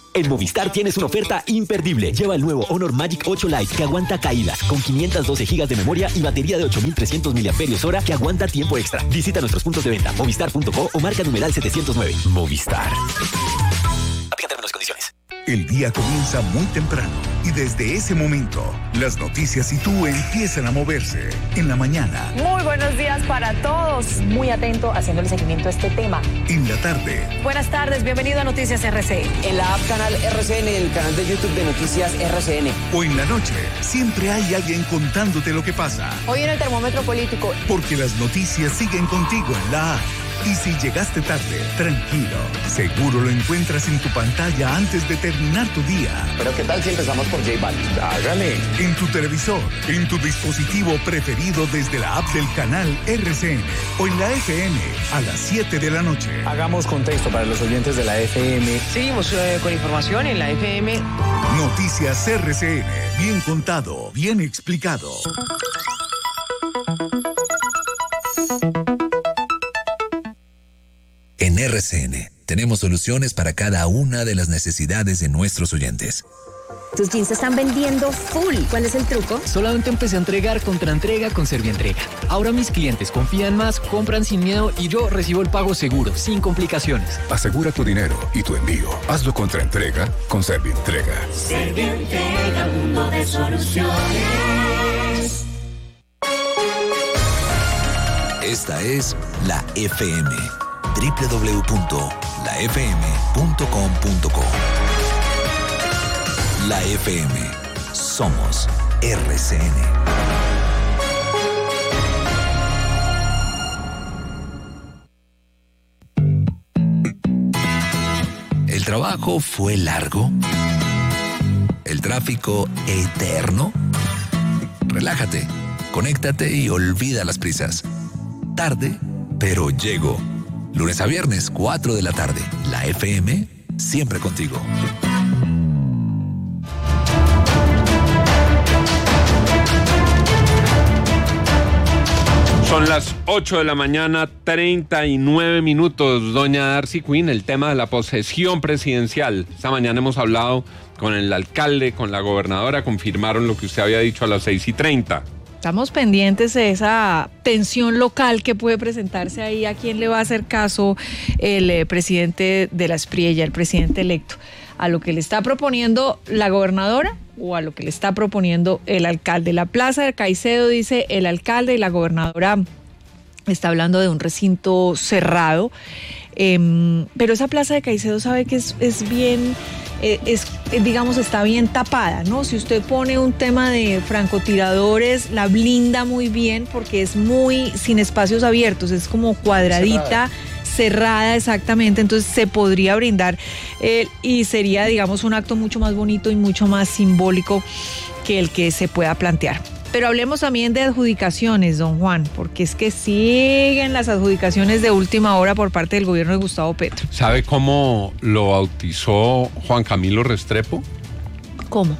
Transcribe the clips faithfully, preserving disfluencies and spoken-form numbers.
En Movistar tienes una oferta imperdible. Lleva el nuevo Honor Magic ocho Lite que aguanta caídas, con quinientas doce gigas de memoria y batería de ocho mil trescientos miliamperios hora que aguanta tiempo extra. Visita nuestros puntos de venta, movistar punto co o marca numeral setecientos nueve. Movistar. Aplica términos y condiciones. El día comienza muy temprano y desde ese momento las noticias y tú empiezan a moverse en la mañana. Muy buenos días para todos. Muy atento haciéndole seguimiento a este tema. En la tarde. Buenas tardes, bienvenido a Noticias R C N. En la app Canal R C N, el canal de YouTube de Noticias R C N. O en la noche, siempre hay alguien contándote lo que pasa. Hoy en el termómetro político. Porque las noticias siguen contigo en la app. Y si llegaste tarde, tranquilo. Seguro lo encuentras en tu pantalla antes de terminar tu día. Pero ¿qué tal si empezamos por J Balvin? Hágale. En tu televisor, en tu dispositivo preferido desde la app del canal R C N o en la F M a las siete de la noche. Hagamos contexto para los oyentes de la F M. Seguimos eh, con información en la F M. Noticias R C N. Bien contado, bien explicado. En R C N tenemos soluciones para cada una de las necesidades de nuestros oyentes. Tus jeans se están vendiendo full. ¿Cuál es el truco? Solamente empecé a entregar contra entrega con Servientrega. Ahora mis clientes confían más, compran sin miedo y yo recibo el pago seguro, sin complicaciones. Asegura tu dinero y tu envío. Hazlo contra entrega con Servientrega. Servientrega, mundo de soluciones. Esta es la F M. doble u doble u doble u punto la f m punto com punto co. La F M. Somos R C N. ¿El trabajo fue largo? ¿El tráfico eterno? Relájate, conéctate y olvida las prisas. Tarde, pero llego. Lunes a viernes, cuatro de la tarde. La F M, siempre contigo. Son las ocho de la mañana, treinta y nueve minutos. Doña Darcy Quinn, el tema de la posesión presidencial. Esta mañana hemos hablado con el alcalde, con la gobernadora, confirmaron lo que usted había dicho a las seis y treinta. Estamos pendientes de esa tensión local que puede presentarse ahí, a quién le va a hacer caso el eh, presidente de la Espriella, el presidente electo, a lo que le está proponiendo la gobernadora o a lo que le está proponiendo el alcalde. La plaza de Caicedo, dice el alcalde, y la gobernadora está hablando de un recinto cerrado, eh, pero esa plaza de Caicedo sabe que es, es bien... Es, digamos, está bien tapada, ¿no? Si usted pone un tema de francotiradores, la blinda muy bien porque es muy sin espacios abiertos, es como cuadradita, cerrada, cerrada exactamente, entonces se podría brindar eh, y sería, digamos, un acto mucho más bonito y mucho más simbólico que el que se pueda plantear. Pero hablemos también de adjudicaciones, don Juan, porque es que siguen las adjudicaciones de última hora por parte del gobierno de Gustavo Petro. ¿Sabe cómo lo bautizó Juan Camilo Restrepo? ¿Cómo?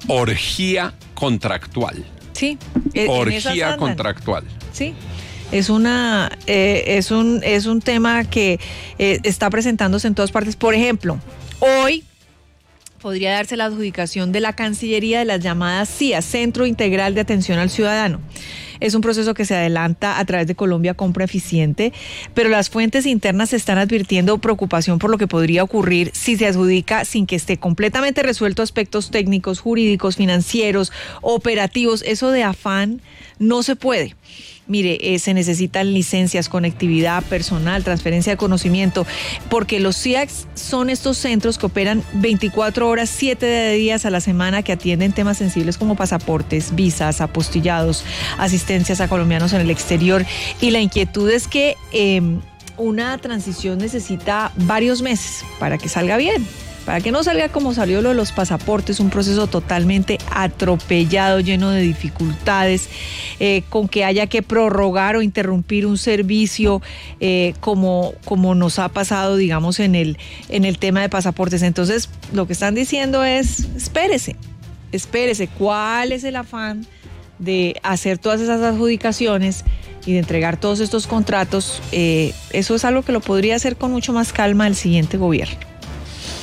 Orgía contractual. Sí. Orgía contractual. Sí. Es una, eh, es un, es un tema que eh, está presentándose en todas partes. Por ejemplo, hoy podría darse la adjudicación de la Cancillería de las llamadas C I A, Centro Integral de Atención al Ciudadano. Es un proceso que se adelanta a través de Colombia Compra Eficiente, pero las fuentes internas están advirtiendo preocupación por lo que podría ocurrir si se adjudica sin que esté completamente resuelto aspectos técnicos, jurídicos, financieros, operativos. Eso de afán no se puede. Mire, eh, se necesitan licencias, conectividad, personal, transferencia de conocimiento, porque los C I A Cs son estos centros que operan veinticuatro horas, siete días a la semana, que atienden temas sensibles como pasaportes, visas, apostillados, asistencias a colombianos en el exterior. Y la inquietud es que eh, una transición necesita varios meses para que salga bien. Para que no salga como salió lo de los pasaportes, un proceso totalmente atropellado, lleno de dificultades, eh, con que haya que prorrogar o interrumpir un servicio eh, como, como nos ha pasado, digamos, en el, en el tema de pasaportes. Entonces, lo que están diciendo es, espérese, espérese, ¿cuál es el afán de hacer todas esas adjudicaciones y de entregar todos estos contratos? Eh, eso es algo que lo podría hacer con mucho más calma el siguiente gobierno.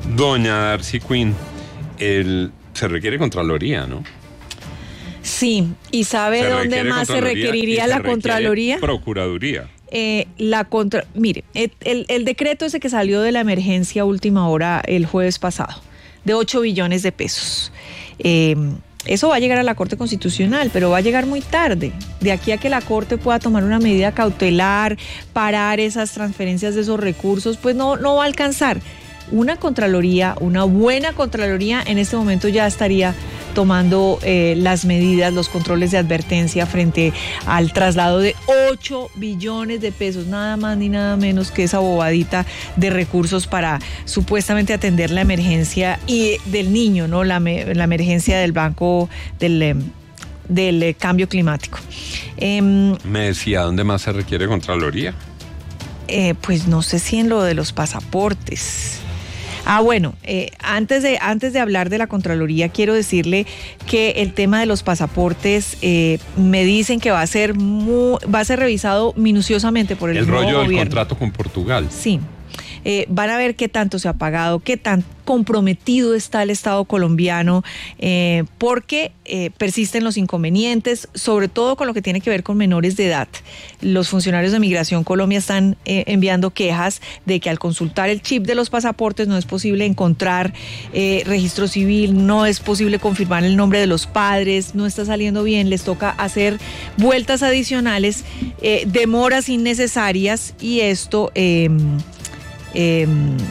Doña Darcy Quinn, el, se requiere Contraloría, ¿no? Sí, ¿y sabe Se dónde más se requeriría y la se Contraloría? Procuraduría. Eh, la contra, mire, el, el, el decreto ese que salió de la emergencia a última hora el jueves pasado, de ocho billones de pesos. Eh, Eso va a llegar a la Corte Constitucional, pero va a llegar muy tarde. De aquí a que la Corte pueda tomar una medida cautelar, parar esas transferencias de esos recursos, pues no, no va a alcanzar. Una Contraloría, una buena Contraloría, en este momento ya estaría tomando eh, las medidas, los controles de advertencia frente al traslado de ocho billones de pesos, nada más ni nada menos que esa bobadita de recursos para supuestamente atender la emergencia y del niño, ¿no? La, la emergencia del banco del, del cambio climático. Eh, Me decía, ¿dónde más se requiere Contraloría? Eh, pues no sé si en lo de los pasaportes. Ah, bueno, eh, antes de, antes de hablar de la Contraloría, quiero decirle que el tema de los pasaportes eh, me dicen que va a ser muy, va a ser revisado minuciosamente por el, el nuevo rollo gobierno. del contrato con Portugal. Sí. Eh, van a ver qué tanto se ha pagado, qué tan comprometido está el Estado colombiano, eh, porque eh, persisten los inconvenientes, sobre todo con lo que tiene que ver con menores de edad. Los funcionarios de Migración Colombia están eh, enviando quejas de que al consultar el chip de los pasaportes no es posible encontrar eh, registro civil, no es posible confirmar el nombre de los padres, no está saliendo bien, les toca hacer vueltas adicionales, eh, demoras innecesarias y esto... Eh, Eh,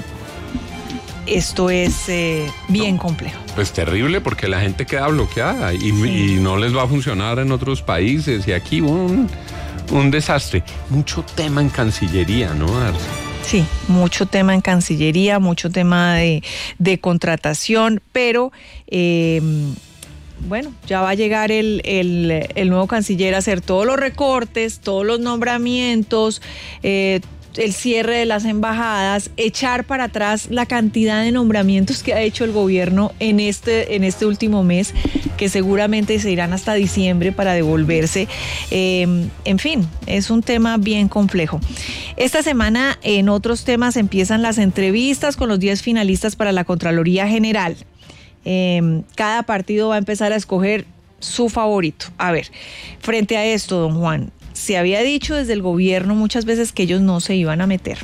esto es eh, bien no, complejo. Pues terrible porque la gente queda bloqueada y, sí. y no les va a funcionar en otros países y aquí un, un desastre. Mucho tema en Cancillería, ¿no, Darcy? Sí, mucho tema en Cancillería, mucho tema de, de contratación, pero... Eh, bueno, ya va a llegar el, el, el nuevo canciller a hacer todos los recortes, todos los nombramientos, eh, el cierre de las embajadas, echar para atrás la cantidad de nombramientos que ha hecho el gobierno en este, en este último mes, que seguramente se irán hasta diciembre para devolverse. Eh, en fin, es un tema bien complejo. Esta semana, en otros temas, empiezan las entrevistas con los diez finalistas para la Contraloría General. Eh, cada partido va a empezar a escoger su favorito. A ver, frente a esto, don Juan, se había dicho desde el gobierno muchas veces que ellos no se iban a meter,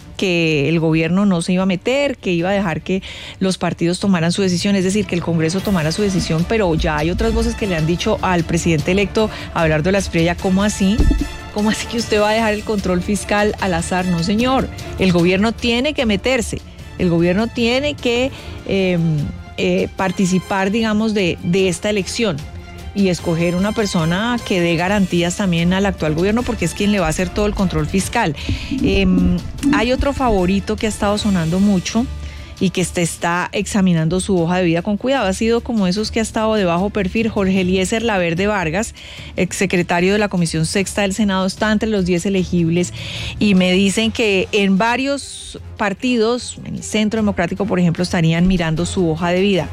que el gobierno no se iba a meter, que iba a dejar que los partidos tomaran su decisión, es decir, que el Congreso tomara su decisión, pero ya hay otras voces que le han dicho al presidente electo, Abelardo Lasprilla, ¿cómo así? ¿Cómo así que usted va a dejar el control fiscal al azar? No, señor, el gobierno tiene que meterse, el gobierno tiene que eh, eh, participar, digamos, de, de esta elección y escoger una persona que dé garantías también al actual gobierno, porque es quien le va a hacer todo el control fiscal. Eh, hay otro favorito que ha estado sonando mucho y que este está examinando su hoja de vida con cuidado. Ha sido como esos que ha estado de bajo perfil. Jorge Eliezer Laverde Vargas, exsecretario de la Comisión Sexta del Senado, está entre los diez elegibles y me dicen que en varios partidos, en el Centro Democrático, por ejemplo, estarían mirando su hoja de vida.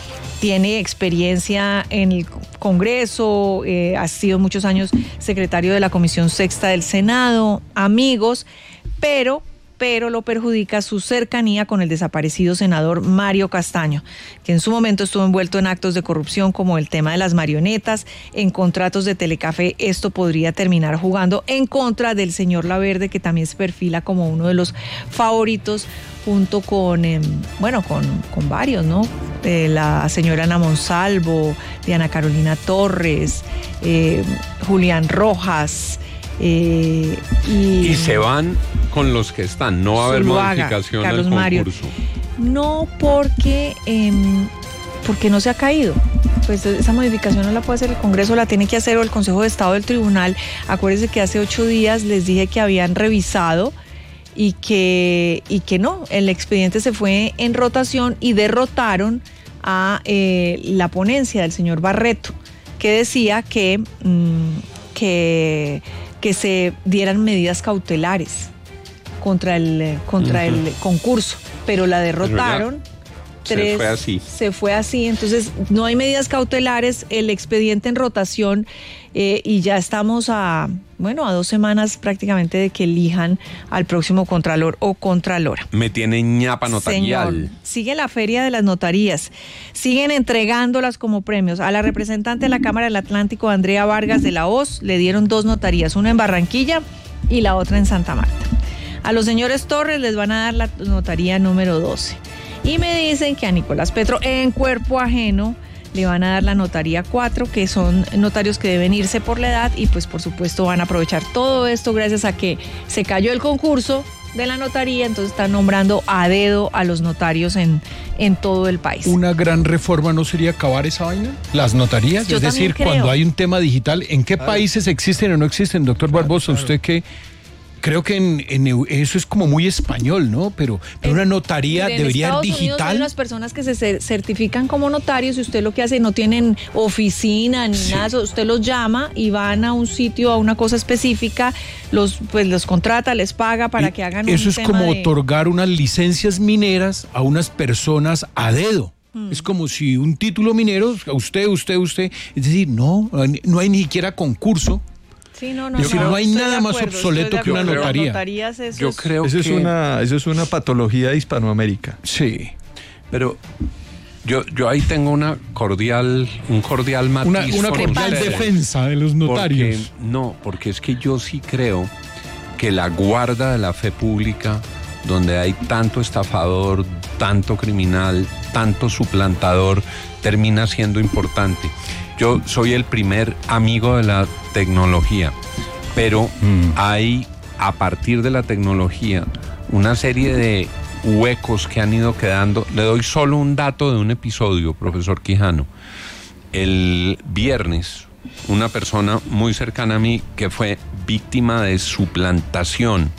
Tiene experiencia en el Congreso, eh, ha sido muchos años secretario de la Comisión Sexta del Senado, amigos, pero, pero lo perjudica su cercanía con el desaparecido senador Mario Castaño, que en su momento estuvo envuelto en actos de corrupción como el tema de las marionetas, en contratos de Telecafé. Esto podría terminar jugando en contra del señor Laverde, que también se perfila como uno de los favoritos, junto con, eh, bueno, con, con varios, ¿no? Eh, la señora Ana Monsalvo, Diana Carolina Torres, eh, Julián Rojas. Eh, y, y se van con los que están, no va a haber Zuluaga, modificación Carlos al Mario. concurso. No, porque, eh, porque no se ha caído. Pues esa modificación no la puede hacer el Congreso, la tiene que hacer o el Consejo de Estado del Tribunal. Acuérdense que hace ocho días les dije que habían revisado y que, y que no, el expediente se fue en rotación y derrotaron a eh, la ponencia del señor Barreto, que decía que, mmm, que, que se dieran medidas cautelares contra el, contra uh-huh. el concurso, pero la derrotaron. veintitrés se fue así. Se fue así, entonces no hay medidas cautelares, el expediente en rotación eh, y ya estamos a, bueno, a dos semanas prácticamente de que elijan al próximo contralor o contralora. Me tiene ñapa notarial. Señor, sigue la feria de las notarías, siguen entregándolas como premios. A la representante de la Cámara del Atlántico, Andrea Vargas de la O S, le dieron dos notarías, una en Barranquilla y la otra en Santa Marta. A los señores Torres les van a dar la notaría número doce. Y me dicen que a Nicolás Petro en cuerpo ajeno le van a dar la notaría cuatro, que son notarios que deben irse por la edad y pues por supuesto van a aprovechar todo esto gracias a que se cayó el concurso de la notaría, entonces están nombrando a dedo a los notarios en, en todo el país. ¿Una gran reforma no sería acabar esa vaina? Las notarías, Yo es decir, creo. cuando hay un tema digital, ¿en qué claro. países existen o no existen? Doctor Barbosa, claro, claro. usted que... Creo que en, en eso es como muy español, ¿no? Pero, pero una notaría en debería Estados ser digital. Unidos hay unas personas que se certifican como notarios y usted lo que hace, no tienen oficina ni sí. nada, usted los llama y van a un sitio, a una cosa específica, los pues los contrata, les paga para y que hagan eso un es tema como de... otorgar unas licencias mineras a unas personas a dedo. Hmm. Es como si un título minero, a usted, usted, usted, es decir, no, no hay ni siquiera concurso. Sí, no, no, es decir, no, no hay nada acuerdo, más obsoleto que una notaría. Eso Yo es, creo eso que... es una, eso es una patología de Hispanoamérica. Sí. Pero yo, yo ahí tengo una cordial, un cordial matiz. Una, una cordial defensa de los notarios. Porque, no, porque es que yo sí creo que la guarda de la fe pública, donde hay tanto estafador, tanto criminal, tanto suplantador, termina siendo importante. Yo soy el primer amigo de la tecnología, pero mm. hay, a partir de la tecnología, una serie de huecos que han ido quedando. Le doy solo un dato de un episodio, profesor Quijano. El viernes, una persona muy cercana a mí que fue víctima de suplantación,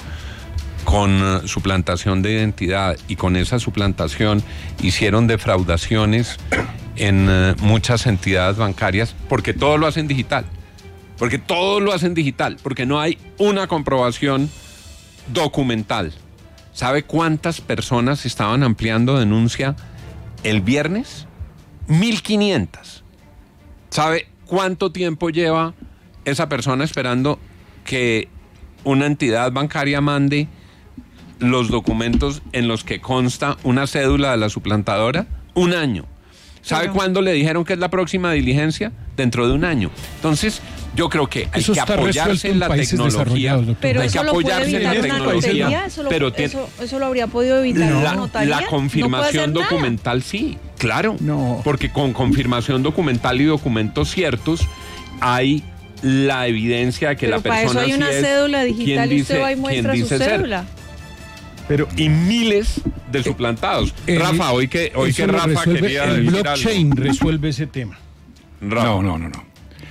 con uh, suplantación de identidad, y con esa suplantación hicieron defraudaciones en uh, muchas entidades bancarias, porque todo lo hacen digital, porque todo lo hacen digital, porque no hay una comprobación documental. ¿Sabe cuántas personas estaban ampliando denuncia el viernes? mil quinientas. ¿Sabe cuánto tiempo lleva esa persona esperando que una entidad bancaria mande los documentos en los que consta una cédula de la suplantadora? Un año. ¿Sabe Pero... cuándo le dijeron que es la próxima diligencia? Dentro de un año. Entonces, yo creo que hay eso que apoyarse en, en la tecnología. Pero hay eso que lo puede apoyarse evitar en la una tecnología. notaría. Eso lo, pero eso, eso lo habría podido evitar no, una notaría. La confirmación no documental nada. sí, claro. No. Porque con confirmación documental y documentos ciertos hay la evidencia de que pero la persona para eso hay una sí cédula es digital y usted va y muestra su cédula. Ser. Pero y miles de suplantados. Eh, Rafa, hoy que hoy que Rafa resuelve, quería el blockchain algo. resuelve ese tema. Rafa. No, no, no, no.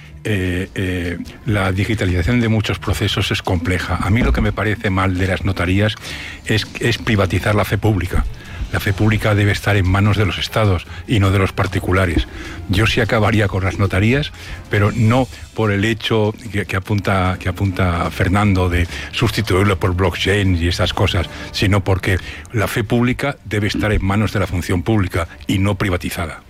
Eh, eh, la digitalización de muchos procesos es compleja. A mí lo que me parece mal de las notarías es, es privatizar la fe pública. La fe pública debe estar en manos de los estados y no de los particulares. Yo sí acabaría con las notarías, pero no por el hecho que, que, apunta, que apunta Fernando de sustituirlo por blockchain y esas cosas, sino porque la fe pública debe estar en manos de la función pública y no privatizada.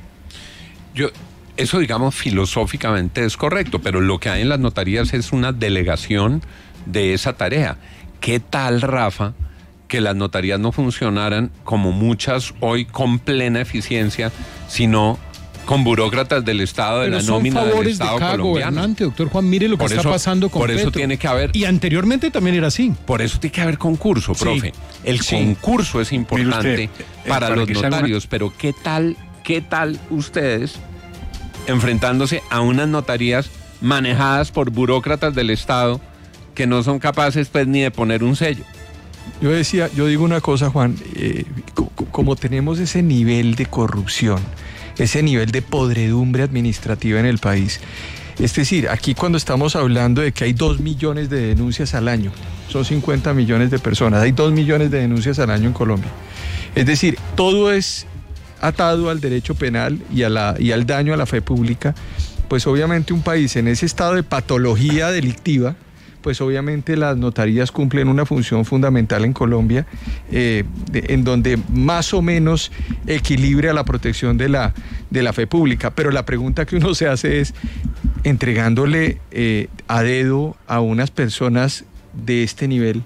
Yo... Eso, digamos, filosóficamente es correcto, pero lo que hay en las notarías es una delegación de esa tarea. ¿Qué tal, Rafa, que las notarías no funcionaran como muchas hoy con plena eficiencia, sino con burócratas del Estado, de pero la nómina del Estado de cada colombiano? Gobernante, doctor Juan, mire lo que por está eso, pasando con Por Petro. eso tiene que haber... Y anteriormente también era así. Por eso tiene que haber concurso, profe. Sí. El sí. concurso es importante usted, para, para los notarios, una... pero ¿qué tal, qué tal ustedes... enfrentándose a unas notarías manejadas por burócratas del Estado que no son capaces pues ni de poner un sello? Yo decía, yo digo una cosa, Juan, eh, como tenemos ese nivel de corrupción, ese nivel de podredumbre administrativa en el país, es decir, aquí cuando estamos hablando de que hay dos millones de denuncias al año, son cincuenta millones de personas, hay dos millones de denuncias al año en Colombia. Es decir, todo es atado al derecho penal y, a la, y al daño a la fe pública, pues obviamente un país en ese estado de patología delictiva, pues obviamente las notarías cumplen una función fundamental en Colombia, eh, de, en donde más o menos equilibra la protección de la, de la fe pública. Pero la pregunta que uno se hace es, entregándole eh, a dedo a unas personas de este nivel,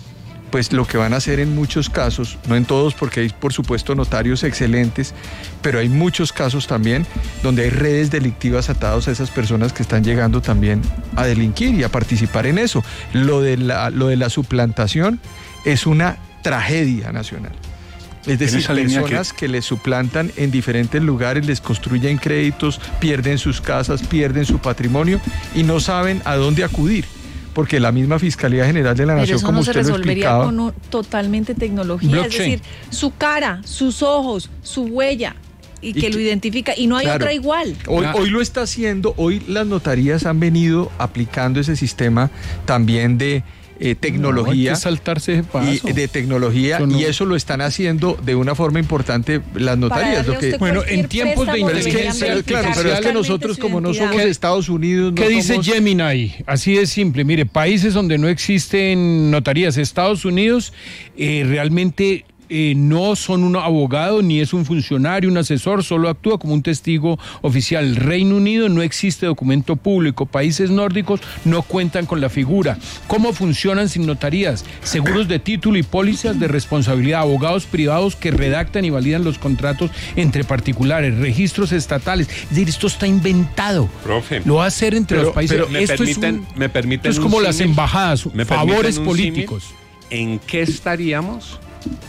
pues lo que van a hacer en muchos casos, no en todos porque hay por supuesto notarios excelentes, pero hay muchos casos también donde hay redes delictivas atados a esas personas que están llegando también a delinquir y a participar en eso. Lo de la, lo de la suplantación es una tragedia nacional. Es decir, personas que... que les suplantan en diferentes lugares, les construyen créditos, pierden sus casas, pierden su patrimonio y no saben a dónde acudir. Porque la misma Fiscalía General de la Pero Nación, eso como no se usted lo resolvería explicaba, con un, totalmente tecnología, blockchain. Es decir, su cara, sus ojos, su huella y, y que, que lo identifica y no hay claro, otra igual. Hoy, hoy lo está haciendo, hoy las notarías han venido aplicando ese sistema también de eh, tecnología. No, hay que saltarse ese paso. Y de tecnología eso no. Y eso lo están haciendo de una forma importante las notarías. Lo que, bueno, en tiempos de inteligencia artificial, claro, pero es que nosotros como no somos Estados Unidos, ¿qué no dice somos... Gemini? Así de simple. Mire, países donde no existen notarías, Estados Unidos, eh, realmente eh, no son un abogado ni es un funcionario, un asesor, solo actúa como un testigo oficial. Reino Unido no existe documento público. Países nórdicos no cuentan con la figura. ¿Cómo funcionan sin notarías? Seguros de título y pólizas de responsabilidad, abogados privados que redactan y validan los contratos entre particulares, registros estatales. Es decir, esto está inventado. Profe, lo va a hacer entre pero, los países. Pero me esto permiten, es, un, me permiten esto es como un las símil, embajadas, favores políticos. Símil, ¿en qué estaríamos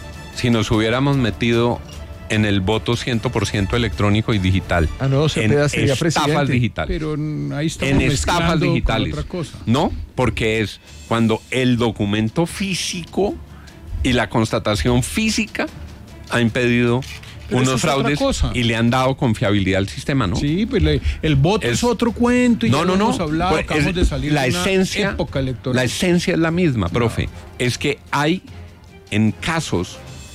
si nos hubiéramos metido en el voto cien por ciento electrónico y digital? Ah, no, Cepeda sería presidente. Estafas digitales. Pero ahí estamos en estafas digitales. Otra cosa. No, porque es cuando el documento físico y la constatación física ha impedido pero unos fraudes y le han dado confiabilidad al sistema, ¿no? Sí, pues le, el voto es, es otro cuento y no, ya no, lo no. hemos hablado, pues acabamos es, de salir la de una esencia, época electoral. La esencia es la misma, profe. No. Es que hay en casos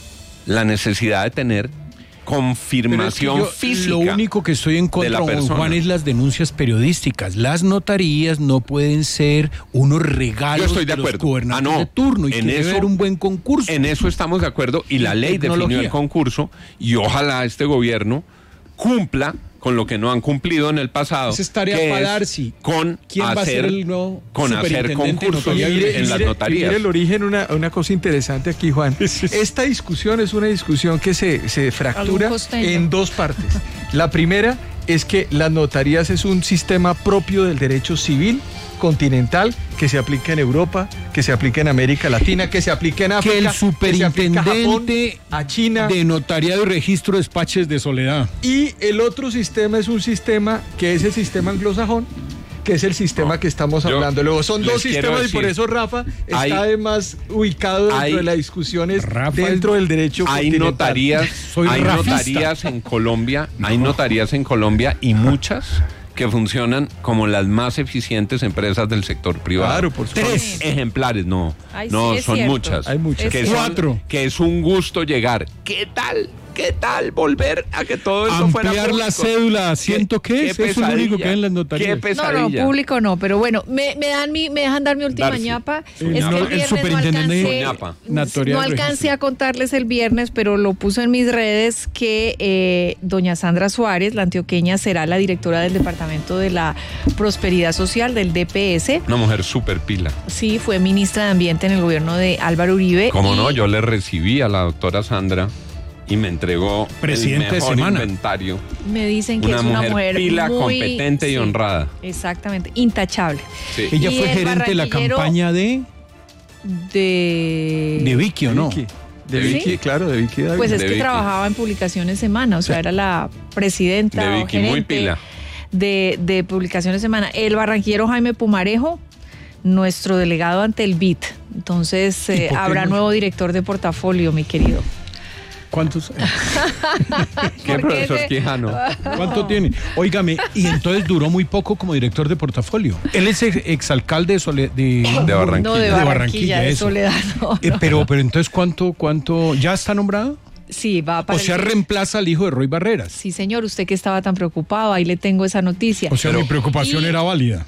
la necesidad de tener confirmación yo, física. Lo único que estoy en contra, don Juan, es las denuncias periodísticas. Las notarías no pueden ser unos regalos yo estoy de, de acuerdo. los gobernantes ah, no. de turno y en que eso, debe haber un buen concurso. En eso estamos de acuerdo y la ley definió el concurso y ojalá este gobierno cumpla con lo que no han cumplido en el pasado. Esa es tarea para Darcy. Con ¿Quién hacer, va a ser el nuevo con hacer concursos mire, en mire, las notarías. Mire el origen, una, una cosa interesante aquí, Juan. Esta discusión es una discusión que se, se fractura en dos partes. La primera es que las notarías es un sistema propio del derecho civil continental que se aplica en Europa, que se aplica en América Latina, que se aplica en África, que el superintendente que se Japón, a China, de notariado y registro de despachos de Soledad. Y el otro sistema es un sistema que es el sistema anglosajón, que es el sistema no, que estamos hablando. Luego son dos sistemas decir, y por eso Rafa está hay, además ubicado dentro hay, de las discusiones Rafa dentro del derecho hay continental. Notarías, Soy hay rafista. notarías en Colombia, no. hay notarías en Colombia y muchas que funcionan como las más eficientes empresas del sector privado. Claro, por supuesto. Tres ejemplares, no. Ay, no, sí, son cierto. muchas. Hay muchas. Que Cuatro. Son, que es un gusto llegar. ¿Qué tal? ¿Qué tal volver a que todo esto fuera público? Ampliar la cédula, ¿siento que es? Eso es lo único que hay en las notarías. Qué pesadilla. No, no, público no, pero bueno, me, me dan mi, me dejan dar mi última Darcy. ñapa. Sí, es no, que el el viernes superintendente no alcancé, no alcancé a contarles el viernes, pero lo puso en mis redes que eh, doña Sandra Suárez, la antioqueña, será la directora del Departamento de la Prosperidad Social del D P S. Una mujer súper pila. Sí, fue ministra de Ambiente en el gobierno de Álvaro Uribe. ¿Cómo y... no? Yo le recibí a la doctora Sandra y me entregó Presidente el mejor de semana. inventario. Me dicen que una es una mujer, mujer pila, muy, competente sí, y honrada. Exactamente, intachable. Sí. Ella y fue gerente de la campaña de... De... De Vicky, ¿o no? Vicky. De Vicky, ¿Sí? claro, de Vicky David. Pues es de que Vicky. trabajaba en Publicaciones Semana, o sea, era la presidenta De o Vicky, gerente muy pila. De, de Publicaciones Semana. El barranquillero Jaime Pumarejo, nuestro delegado ante el B I T. Entonces eh, habrá no? nuevo director de portafolio, mi querido. ¿Cuántos? ¿Qué profesor ese... Quijano? ¿Cuánto tiene? Óigame, y entonces duró muy poco como director de portafolio. Él es ex, exalcalde de, Sole, de, de Barranquilla. No, de Barranquilla, de, Barranquilla, de eso. Soledad. No, eh, no, pero, no. pero entonces, ¿cuánto, cuánto? ¿Ya está nombrado? Sí, va para O sea, el... reemplaza al hijo de Roy Barreras. Sí, señor, usted que estaba tan preocupado, ahí le tengo esa noticia. O sea, pero... mi preocupación y... era válida.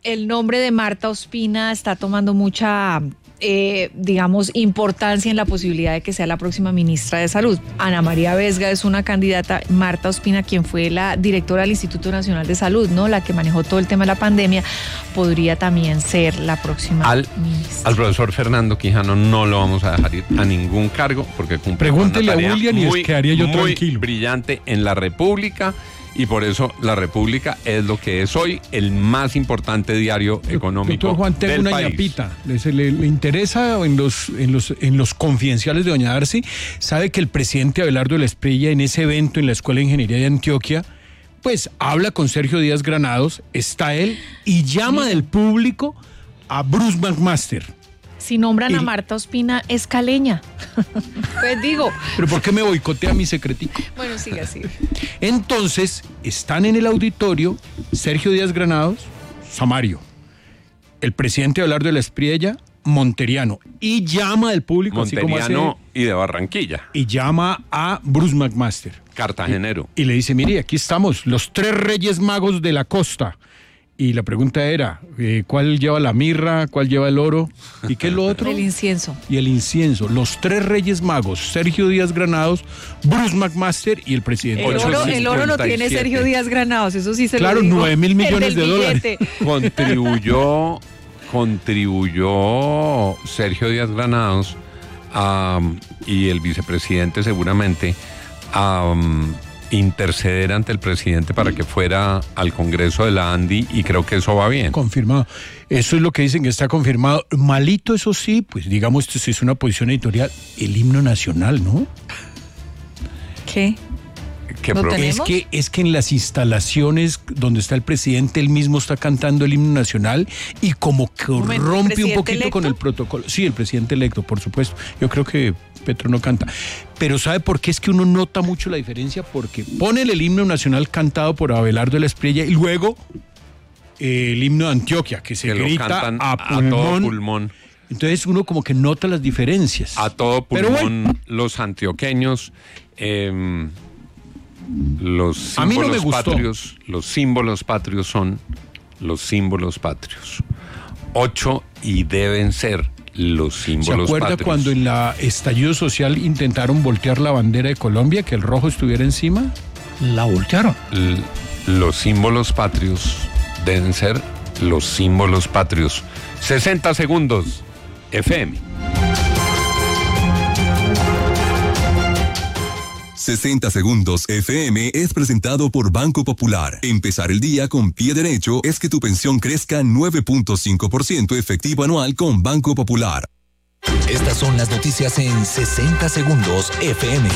el nombre de Marta Ospina está tomando mucha, eh, digamos, importancia en la posibilidad de que sea la próxima ministra de Salud. Ana María Vesga es una candidata, Marta Ospina, quien fue la directora del Instituto Nacional de Salud, ¿no? La que manejó todo el tema de la pandemia, podría también ser la próxima al, ministra. Al profesor Fernando Quijano no lo vamos a dejar ir a ningún cargo porque cumple Pregúntele una tarea a William y muy, es quedaría yo muy tranquilo. brillante en la República. Y por eso la República es lo que es hoy, el más importante diario económico Doctor Juan, tengo del una país. ñapita. ¿Le, le, le interesa en los, en, los, en los confidenciales de doña Darcy? ¿Sabe que el presidente Abelardo de la Espriella en ese evento en la Escuela de Ingeniería de Antioquia, pues habla con Sergio Díaz Granados, está él, y llama del público a Bruce McMaster? Si nombran Y- a Marta Ospina, es caleña. Pues digo. ¿Pero por qué me boicotea mi secretico? Bueno, sigue así. Entonces, están en el auditorio Sergio Díaz Granados, Samario, el presidente Abelardo de la Espriella, Monteriano, y llama al público, así como hace, Monteriano y de Barranquilla, y llama a Bruce McMaster. cartagenero. Y le dice, mire, aquí estamos, los tres reyes magos de la costa. Y la pregunta era, eh, ¿cuál lleva la mirra? ¿Cuál lleva el oro? ¿Y qué es lo otro? El incienso. Y el incienso. Los tres reyes magos, Sergio Díaz Granados, Bruce McMaster y el presidente. El oro, el oro lo tiene Sergio Díaz Granados, eso sí se Claro, lo digo. nueve mil millones El del de dólares. billete. Contribuyó, contribuyó Sergio Díaz Granados a, y el vicepresidente seguramente a um, interceder ante el presidente para que fuera al Congreso de la ANDI y creo que eso va bien. Confirmado. Eso es lo que dicen que está confirmado. Malito, eso sí, pues digamos, esto sí es una posición editorial. El himno nacional, ¿no? ¿Qué? ¿Qué ¿Lo pro- tenemos? Es que, es que en las instalaciones donde está el presidente, él mismo está cantando el himno nacional y como que Momento, ¿el rompe un presidente poquito electo? con el protocolo. Sí, el presidente electo, por supuesto. Yo creo que Petro no canta. Pero ¿sabe por qué es que uno nota mucho la diferencia? Porque ponen el himno nacional cantado por Abelardo de la Espriella y luego eh, el himno de Antioquia, que se que lo grita cantan a a todo pulmón. pulmón. Entonces uno como que nota las diferencias. A todo Pero pulmón bueno. los antioqueños, eh, los A mí no me símbolos gustó. patrios, los símbolos patrios son los símbolos patrios. Ocho y deben ser los ¿Se símbolos acuerda patrios. cuando en la estallido social intentaron voltear la bandera de Colombia, que el rojo estuviera encima? La voltearon. L- los símbolos patrios deben ser los símbolos patrios. sesenta segundos, F M. sesenta segundos F M es presentado por Banco Popular. Empezar el día con pie derecho es que tu pensión crezca nueve punto cinco por ciento efectivo anual con Banco Popular. Estas son las noticias en sesenta segundos F M.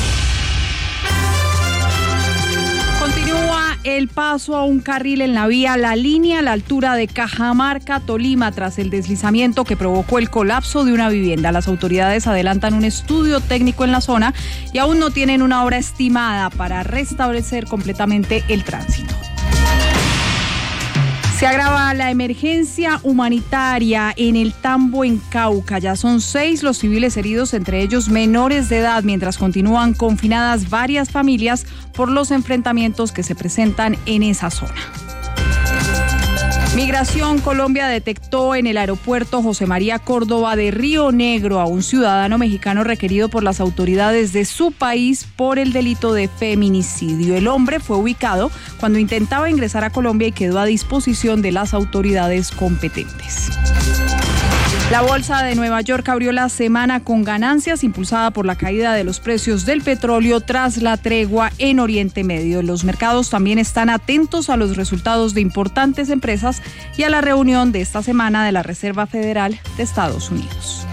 Continúa el paso a un carril en la vía La Línea a la altura de Cajamarca, Tolima, tras el deslizamiento que provocó el colapso de una vivienda. Las autoridades adelantan un estudio técnico en la zona y aún no tienen una hora estimada para restablecer completamente el tránsito. Se agrava la emergencia humanitaria en el Tambo, en Cauca. Ya son seis los civiles heridos, entre ellos menores de edad, mientras continúan confinadas varias familias por los enfrentamientos que se presentan en esa zona. Migración Colombia detectó en el aeropuerto José María Córdoba de Río Negro a un ciudadano mexicano requerido por las autoridades de su país por el delito de feminicidio. El hombre fue ubicado cuando intentaba ingresar a Colombia y quedó a disposición de las autoridades competentes. La bolsa de Nueva York abrió la semana con ganancias impulsada por la caída de los precios del petróleo tras la tregua en Oriente Medio. Los mercados también están atentos a los resultados de importantes empresas y a la reunión de esta semana de la Reserva Federal de Estados Unidos.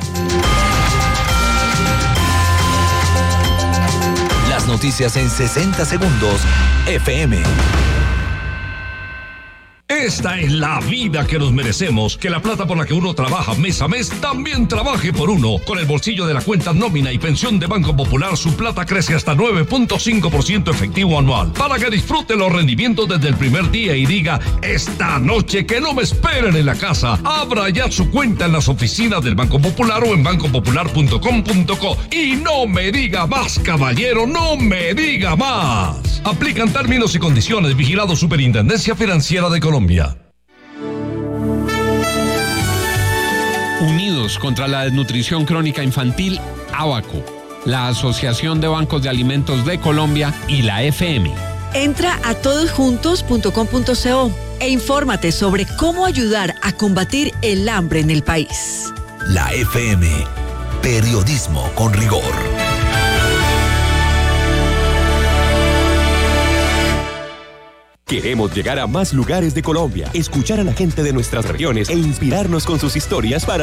Las noticias en sesenta segundos F M. Esta es la vida que nos merecemos, que la plata por la que uno trabaja mes a mes también trabaje por uno. Con el bolsillo de la cuenta nómina y pensión de Banco Popular, su plata crece hasta nueve punto cinco por ciento efectivo anual, para que disfrute los rendimientos desde el primer día y diga, esta noche que no me esperen en la casa. Abra ya su cuenta en las oficinas del Banco Popular o en banco popular punto com punto co. Y no me diga más, caballero, no me diga más. Aplican términos y condiciones. Vigilado Superintendencia Financiera de Colombia. Juntos contra la desnutrición crónica infantil, Abaco, la Asociación de Bancos de Alimentos de Colombia y la F M. Entra a todosjuntos punto com punto co e infórmate sobre cómo ayudar a combatir el hambre en el país. La F M, periodismo con rigor. Queremos llegar a más lugares de Colombia, escuchar a la gente de nuestras regiones e inspirarnos con sus historias para